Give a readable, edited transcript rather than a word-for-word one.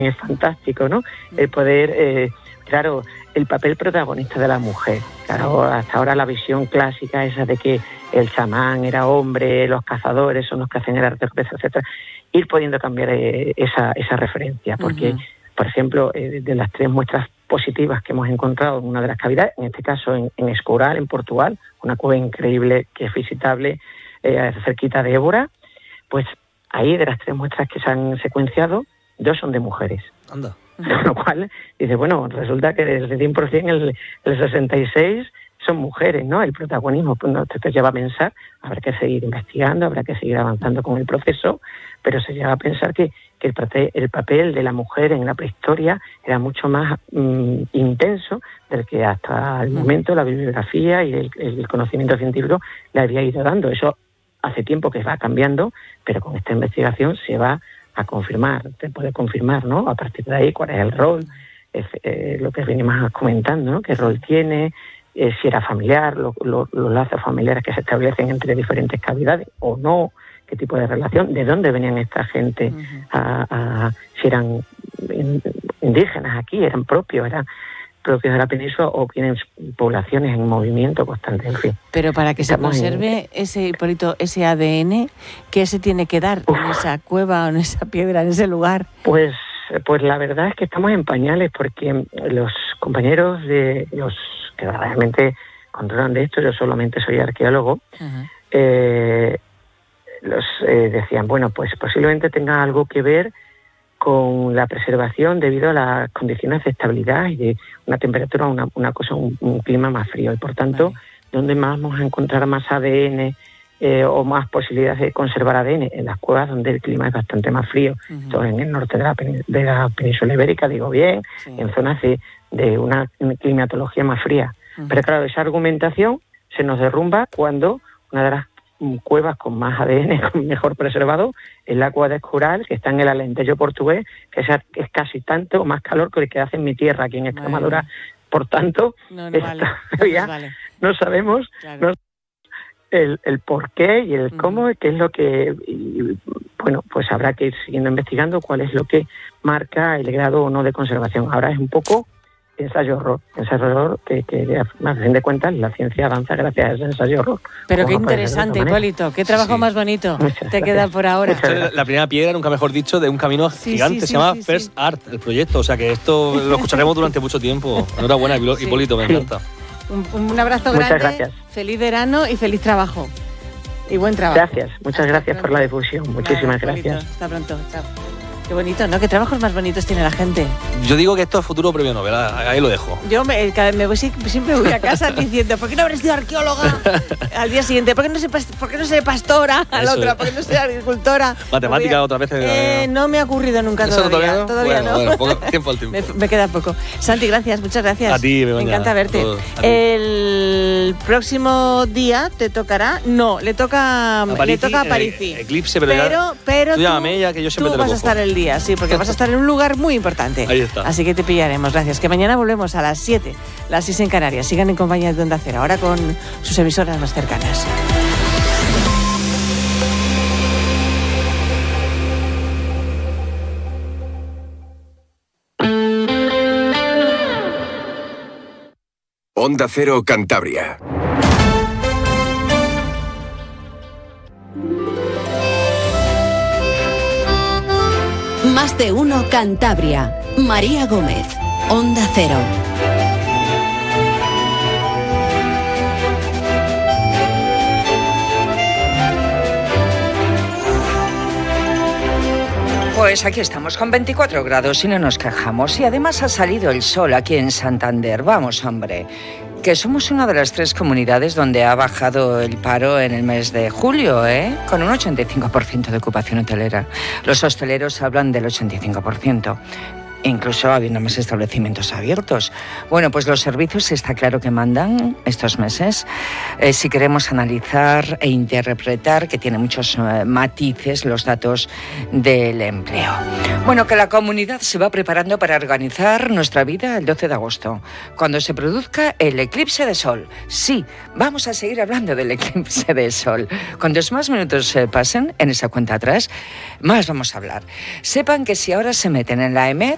es fantástico, ¿no? El poder, claro, el papel protagonista de la mujer. Claro, hasta ahora la visión clásica esa de que el chamán era hombre, los cazadores son los que hacen el arte rupestre, etcétera. Ir pudiendo cambiar esa referencia, porque, por ejemplo, de las 3 muestras positivas que hemos encontrado en una de las cavidades, en este caso en Escorial, en Portugal, una cueva increíble que es visitable cerquita de Évora, pues ahí de las 3 muestras que se han secuenciado, 2 son de mujeres. Anda. Con lo cual, dice, bueno, resulta que del 100% el 66 son mujeres, ¿no? El protagonismo pues, te lleva a pensar, habrá que seguir investigando, habrá que seguir avanzando con el proceso, pero se lleva a pensar que el papel de la mujer en la prehistoria era mucho más intenso del que hasta el momento la bibliografía y el conocimiento científico le había ido dando. Eso hace tiempo que va cambiando, pero con esta investigación se va a confirmar, se puede confirmar, ¿no? A partir de ahí, cuál es el rol, lo que venimos comentando, ¿no? ¿Qué rol tiene? Si era familiar, los lazos familiares que se establecen entre diferentes cavidades o no, qué tipo de relación, de dónde venían esta gente, si eran indígenas aquí, eran propios de la península o vienen poblaciones en movimiento constante, en fin. Pero para que se conserve ese, Hipólito, ese ADN, ¿qué se tiene que dar en esa cueva o en esa piedra, en ese lugar? Pues la verdad es que estamos en pañales porque los compañeros de los que realmente controlan de esto, yo solamente soy arqueólogo, decían, bueno, pues posiblemente tenga algo que ver con la preservación debido a las condiciones de estabilidad y de una temperatura, un clima más frío. Y por tanto, ¿dónde más vamos a encontrar más ADN o más posibilidades de conservar ADN? En las cuevas donde el clima es bastante más frío. Entonces, en el norte de la península ibérica, digo bien, en zonas de una climatología más fría. Pero claro, esa argumentación se nos derrumba cuando una de las cuevas con más ADN, mejor preservado, es la cueva de Escorial, que está en el Alentejo portugués, que es casi tanto o más calor que el que hace en mi tierra, aquí en Extremadura. Por tanto, no sabemos el por qué y el cómo, qué es lo que... bueno, pues habrá que ir siguiendo investigando cuál es lo que marca el grado o no de conservación. Ahora es un poco ensayo-error que a fin de cuentas la ciencia avanza gracias a ese ensayo-error. Pero qué interesante, Hipólito, qué trabajo más bonito te queda por ahora. La primera piedra, nunca mejor dicho, de un camino gigante, se llama First Art, el proyecto, o sea que esto lo escucharemos durante mucho tiempo. Enhorabuena, Hipólito, me encanta. Un abrazo grande, gracias. Feliz verano y feliz trabajo. Y buen trabajo. Gracias, muchas gracias por la difusión, muchísimas gracias. Hasta pronto, chao. Qué bonito, ¿no? ¿Qué trabajos más bonitos tiene la gente? Yo digo que esto es futuro premio Nobel, ahí lo dejo. Yo siempre voy a casa diciendo, ¿por qué no habré sido arqueóloga? Al día siguiente, ¿por qué no sé pastora? Al otro, ¿por qué no soy agricultora? Matemática otra vez. No me ha ocurrido nunca todavía no. Bueno, poco tiempo al tiempo. Me queda poco. Santi, gracias, muchas gracias. A ti, me encanta verte. El próximo día te tocará, le toca a Parisi. Eclipse, pero tú llámame ella, que yo siempre te lo vas a estar el día. Sí, porque vas a estar en un lugar muy importante. Ahí está. Así que te pillaremos. Gracias. Que mañana volvemos a las 7, las 6 en Canarias. Sigan en compañía de Onda Cero, ahora con sus emisoras más cercanas. Onda Cero Cantabria. Más de uno Cantabria. María Gómez, Onda Cero. Pues aquí estamos con 24 grados y no nos quejamos. Y además ha salido el sol aquí en Santander. Vamos, hombre, que somos una de las 3 comunidades donde ha bajado el paro en el mes de julio, con un 85% de ocupación hotelera. Los hosteleros hablan del 85%. Incluso habiendo más establecimientos abiertos. Bueno, pues los servicios está claro que mandan estos meses. Si queremos analizar e interpretar, que tiene muchos matices, los datos del empleo. Bueno, que la comunidad se va preparando para organizar nuestra vida el 12 de agosto, cuando se produzca el eclipse de sol. Sí, vamos a seguir hablando del eclipse de sol. Cuantos más minutos pasen en esa cuenta atrás, más vamos a hablar. Sepan que si ahora se meten en la EMED,